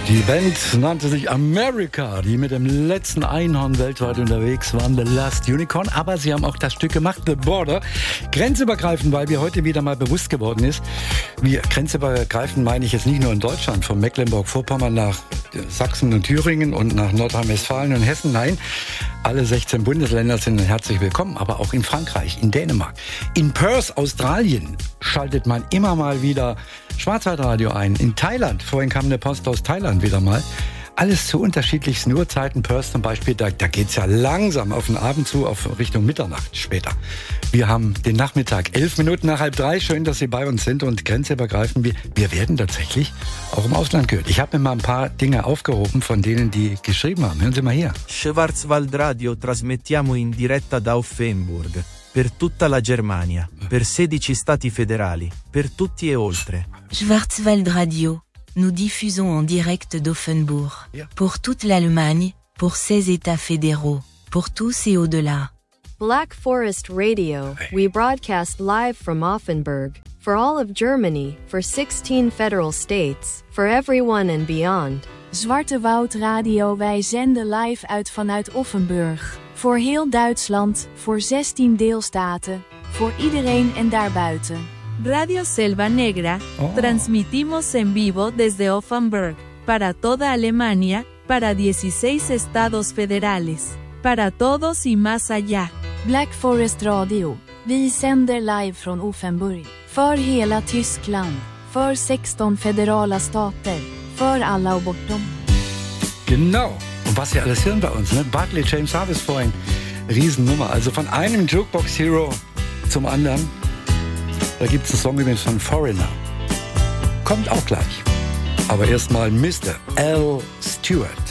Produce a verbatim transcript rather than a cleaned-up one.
Die Band nannte sich America, die mit dem letzten Einhorn weltweit unterwegs waren, The Last Unicorn. Aber sie haben auch das Stück gemacht, The Border, grenzübergreifend, weil mir heute wieder mal bewusst geworden ist, wie grenzübergreifend meine ich jetzt nicht nur in Deutschland, von Mecklenburg-Vorpommern nach Sachsen und Thüringen und nach Nordrhein-Westfalen und Hessen. Nein, alle sechzehn Bundesländer sind herzlich willkommen, aber auch in Frankreich, in Dänemark. In Perth, Australien, schaltet man immer mal wieder Schwarzwaldradio ein. In Thailand, vorhin kam eine Post aus Thailand wieder mal. Alles zu unterschiedlichsten Uhrzeiten. Perth zum Beispiel, da, da geht's ja langsam auf den Abend zu, auf Richtung Mitternacht später. Wir haben den Nachmittag, elf Minuten nach halb drei. Schön, dass Sie bei uns sind und grenzübergreifend. Wir, wir werden tatsächlich auch im Ausland gehört. Ich habe mir mal ein paar Dinge aufgehoben von denen, die geschrieben haben. Hören Sie mal hier. Schwarzwaldradio trasmettiamo in diretta da Offenburg. Per tutta la Germania, per sedici stati federali, per tutti e oltre. Schwarzwaldradio. Nous diffusons en direct d'Offenbourg. Pour toute l'Allemagne, pour seize États fédéraux, pour tous et au-delà. Black Forest Radio. We broadcast live from Offenburg. For all of Germany, for sixteen federal states, for everyone and beyond. Zwarte Woud Radio, wij zenden live uit vanuit Offenburg. Voor heel Duitsland, voor zestien deelstaten, voor iedereen en daarbuiten. Radio Selva Negra, oh. Transmitimos en vivo desde Offenburg, para toda Alemania, para dieciséis estados federales, para todos y más allá. Black Forest Radio, vi sänder live från Offenburg, för hela Tyskland, för sexton federala stater, för alla och bortom. Genau. Und was wir alles hören bei uns, ne? Barclay James Harvest vorhin, Riesennummer. Also von einem Jukebox Hero zum anderen. Da gibt es einen Song übrigens von Foreigner. Kommt auch gleich. Aber erstmal Mister Al Stewart.